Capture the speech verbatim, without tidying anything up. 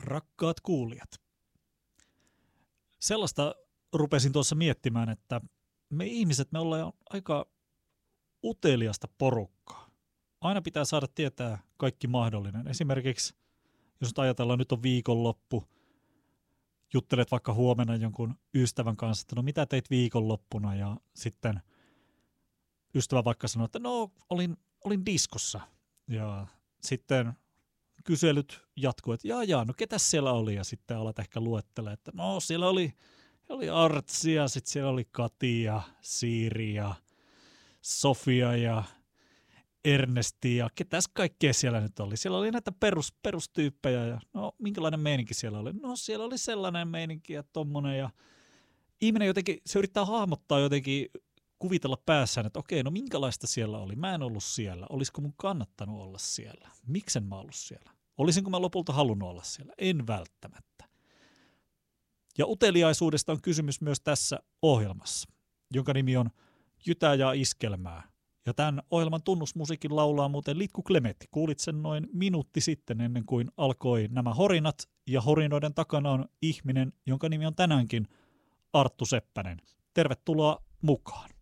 Rakkaat kuulijat, sellaista rupesin tuossa miettimään, että me ihmiset, me ollaan aika uteliasta porukkaa. Aina pitää saada tietää kaikki mahdollinen. Esimerkiksi, jos nyt ajatellaan, nyt on viikonloppu, juttelet vaikka huomenna jonkun ystävän kanssa, että no mitä teit viikonloppuna, ja sitten ystävä vaikka sanoo, että no olin, olin diskossa, ja sitten kyselyt jatkuu, että jaa jaa, no ketäs siellä oli, ja sitten alat ehkä luettelemaan, että no siellä oli, oli Artsi, ja sitten siellä oli Kati, ja Siiri, ja Sofia, ja Ernesti, ja ketäs kaikkea siellä nyt oli. Siellä oli näitä perus, perustyyppejä, ja no minkälainen meininki siellä oli? No siellä oli sellainen meininki, ja tommonen, ja ihminen jotenkin, se yrittää hahmottaa jotenkin, kuvitella päässään, että okei, no minkälaista siellä oli? Mä en ollut siellä. Olisiko mun kannattanut olla siellä? Miksen mä ollut siellä? Olisinko mä lopulta halunnut olla siellä? En välttämättä. Ja uteliaisuudesta on kysymys myös tässä ohjelmassa, jonka nimi on Jytää ja iskelmää. Ja tämän ohjelman tunnusmusiikin laulaa muuten Litku Klemetti. Kuulit sen noin minuutti sitten ennen kuin alkoi nämä horinat. Ja horinoiden takana on ihminen, jonka nimi on tänäänkin Arttu Seppänen. Tervetuloa mukaan.